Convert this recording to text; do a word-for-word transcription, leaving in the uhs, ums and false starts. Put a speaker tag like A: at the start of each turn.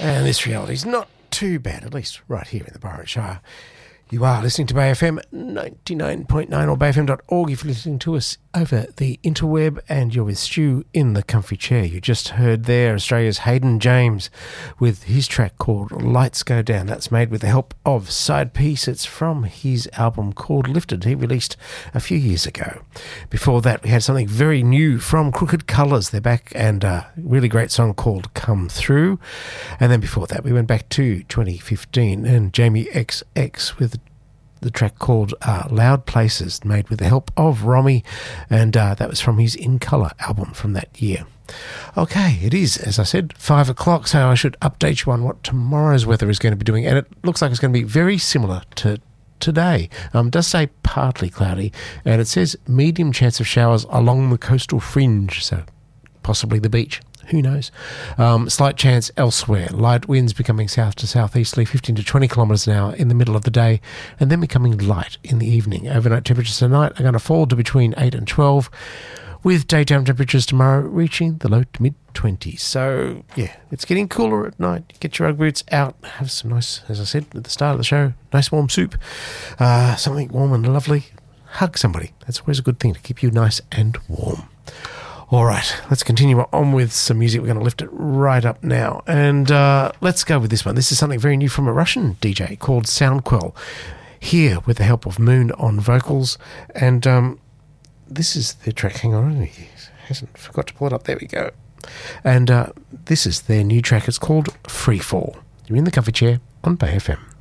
A: And this reality is not too bad, at least right here in the Byron Shire. You are listening to Bay F M ninety-nine point nine or bay f m dot org if you're listening to us over the interweb, and you're with Stu in the comfy chair. You just heard there Australia's Hayden James with his track called Lights Go Down. That's made with the help of Side Piece. It's from his album called Lifted, he released a few years ago. Before that, we had something very new from Crooked Colours. They're back, and a really great song called Come Through. And then before that, we went back to twenty fifteen and Jamie X X with the track called uh, Loud Places, made with the help of Romy, and uh, that was from his In Colour album from that year. Okay, it is, as I said, five o'clock, so I should update you on what tomorrow's weather is going to be doing, and it looks like it's going to be very similar to today. Um, it does say partly cloudy, and it says medium chance of showers along the coastal fringe, so possibly the beach. Who knows? Um, slight chance elsewhere. Light winds becoming south to southeasterly, fifteen to twenty kilometres an hour in the middle of the day, and then becoming light in the evening. Overnight temperatures tonight are going to fall to between eight and twelve, with daytime temperatures tomorrow reaching the low to mid-twenties. So, yeah, it's getting cooler at night. Get your Ugg boots out. Have some nice, as I said at the start of the show, nice warm soup. Uh, something warm and lovely. Hug somebody. That's always a good thing to keep you nice and warm. All right, let's continue on with some music. We're going to lift it right up now. And uh, let's go with this one. This is something very new from a Russian D J called Soundquell, here with the help of Moon on vocals. And um, this is their track. Hang on, he hasn't forgot to pull it up. There we go. And uh, this is their new track. It's called Free Fall. You're in the comfy chair on Bay F M.